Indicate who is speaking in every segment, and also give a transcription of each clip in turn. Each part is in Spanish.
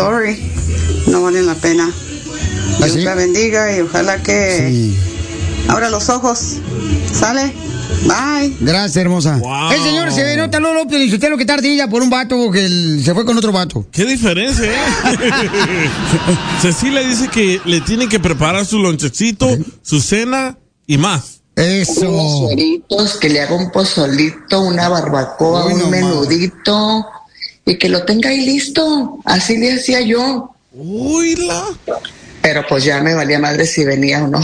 Speaker 1: sorry, no valen la pena. Dios la bendiga y ojalá que abra los ojos. ¿Sale? Bye.
Speaker 2: Gracias, hermosa.
Speaker 3: Wow.
Speaker 2: El señor se nota López y usted lo que tardilla por un vato que se fue con otro vato.
Speaker 3: ¿Qué diferencia, Cecilia dice que le tienen que preparar su lonchecito, su cena y más.
Speaker 2: Eso.
Speaker 4: Unos sueritos, que le haga un pozolito, una barbacoa, un menudito, y que lo tenga ahí listo. Así le hacía yo. Pero pues ya me valía madre si venía o no.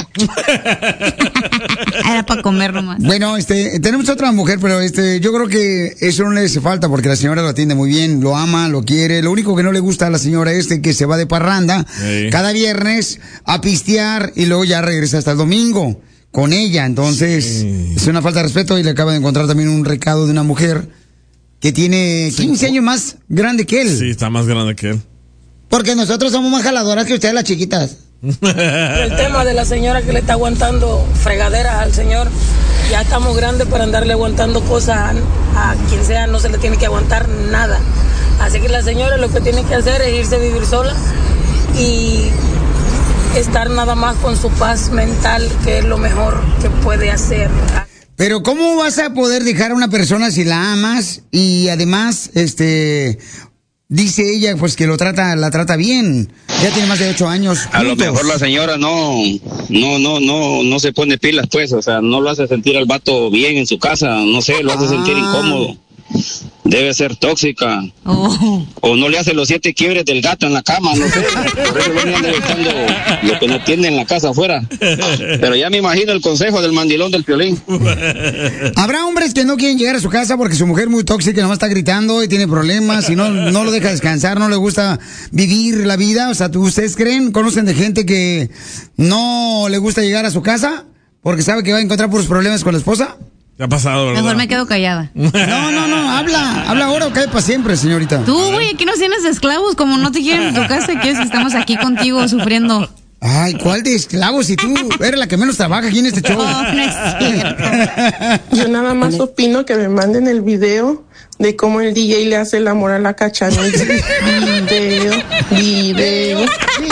Speaker 5: Era para comer nomás.
Speaker 2: Bueno, tenemos otra mujer, pero yo creo que eso no le hace falta porque la señora lo atiende muy bien, lo ama, lo quiere. Lo único que no le gusta a la señora es que se va de parranda cada viernes a pistear y luego ya regresa hasta el domingo con ella. Entonces, es una falta de respeto y le acaba de encontrar también un recado de una mujer que tiene 15 años más grande que él.
Speaker 3: Sí, está más grande que él.
Speaker 2: Porque nosotros somos más jaladoras que ustedes, las chiquitas.
Speaker 6: El tema de la señora que le está aguantando fregaderas al señor, ya estamos grandes para andarle aguantando cosas a quien sea, no se le tiene que aguantar nada. Así que la señora lo que tiene que hacer es irse a vivir sola y estar nada más con su paz mental, que es lo mejor que puede hacer.
Speaker 2: Pero ¿cómo vas a poder dejar a una persona si la amas y además, dice ella, pues que la trata bien? Ya tiene más de 8 años.
Speaker 7: A lo mejor la señora no se pone pilas, pues, o sea, no lo hace sentir al vato bien en su casa, no sé, lo hace sentir incómodo. Debe ser tóxica. O no le hace los 7 quiebres del gato en la cama, no sé. Por eso venían buscando lo que no tiene en la casa afuera. Pero ya me imagino el consejo del mandilón del Piolín.
Speaker 2: Habrá hombres que no quieren llegar a su casa porque su mujer es muy tóxica y nomás está gritando y tiene problemas y no lo deja descansar, no le gusta vivir la vida. O sea, ¿ustedes conocen de gente que no le gusta llegar a su casa porque sabe que va a encontrar puros problemas con la esposa?
Speaker 3: ¿Qué ha pasado, verdad?
Speaker 5: Mejor me quedo callada.
Speaker 2: No, habla ahora o cae para siempre, señorita.
Speaker 5: Tú, güey, aquí nos tienes de esclavos, como no te quieren en tu casa, quieres que estamos aquí contigo sufriendo.
Speaker 2: Ay, ¿cuál de esclavos? Si tú eres la que menos trabaja aquí en este show.
Speaker 5: No es cierto.
Speaker 8: Yo nada más opino que me manden el video de cómo el DJ le hace el amor a la cachanilla. Video.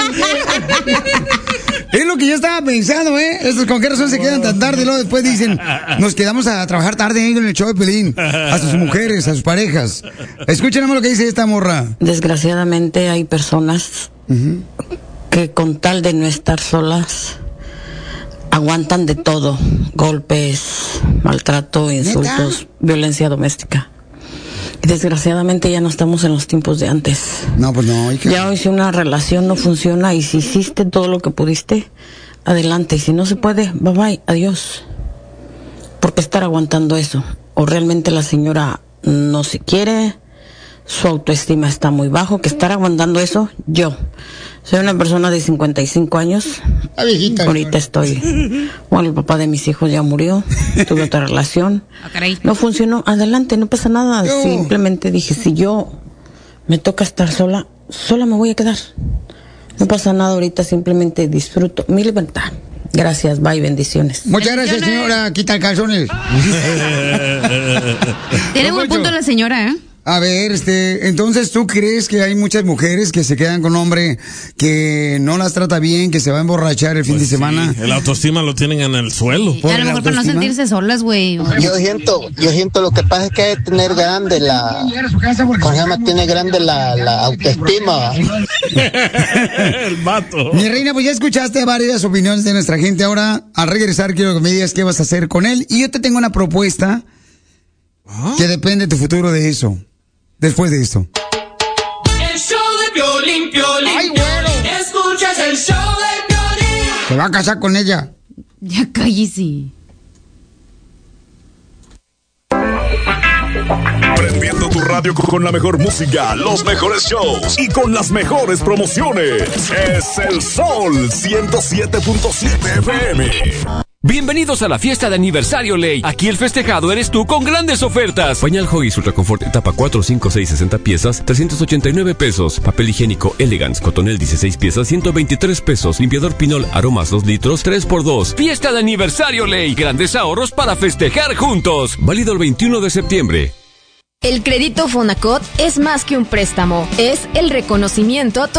Speaker 2: Es lo que yo estaba pensando, Estos con qué razón se quedan tan tarde y luego después dicen, nos quedamos a trabajar tarde en el show de Pelín. A sus mujeres, a sus parejas. Escuchen lo que dice esta morra.
Speaker 9: Desgraciadamente hay personas que con tal de no estar solas aguantan de todo: golpes, maltrato, insultos, violencia doméstica. Y desgraciadamente ya no estamos en los tiempos de antes.
Speaker 2: No, pues no.
Speaker 9: Ya hoy si una relación no funciona y si hiciste todo lo que pudiste, adelante. Y si no se puede, bye bye, adiós. ¿Por qué estar aguantando eso? O realmente la señora no se quiere, su autoestima está muy bajo, que estar aguantando eso. Yo soy una persona de 55 años. Ahorita estoy. Bueno, el papá de mis hijos ya murió. Tuve otra relación. No funcionó. Adelante, no pasa nada. Simplemente dije, si yo me toca estar sola me voy a quedar. No pasa nada ahorita, simplemente disfruto mi libertad. Gracias, bye, bendiciones.
Speaker 2: Muchas gracias, señora. Quita calzones.
Speaker 5: Tiene buen punto la señora,
Speaker 2: A ver, entonces, ¿tú crees que hay muchas mujeres que se quedan con un hombre que no las trata bien, que se va a emborrachar el fin de semana?
Speaker 3: El autoestima lo tienen en el suelo.
Speaker 5: A lo mejor para no sentirse solas, güey.
Speaker 10: Yo siento, lo que pasa es que hay que tener grande tiene grande la autoestima.
Speaker 3: El vato.
Speaker 2: Mi reina, pues ya escuchaste varias opiniones de nuestra gente. Ahora, al regresar, quiero que me digas qué vas a hacer con él. Y yo te tengo una propuesta que depende de tu futuro de eso. Después de esto.
Speaker 11: El show de Piolín.
Speaker 2: ¡Ay, güero!
Speaker 11: Escuchas el show de Piolín.
Speaker 2: Se va a casar con ella.
Speaker 5: Ya cállese.
Speaker 12: Prendiendo tu radio con la mejor música, los mejores shows y con las mejores promociones. Es el Sol 107.7 FM.
Speaker 13: Bienvenidos a la fiesta de aniversario Ley. Aquí el festejado eres tú con grandes ofertas. Pañal Huggies Ultra Confort etapa 4, 5, 6, 60 piezas, 389 pesos. Papel higiénico Elegance Cotonel 16 piezas, 123 pesos. Limpiador Pinol Aromas 2 litros, 3x2. Fiesta de aniversario Ley. Grandes ahorros para festejar juntos. Válido el 21 de septiembre.
Speaker 14: El crédito Fonacot es más que un préstamo. Es el reconocimiento a tu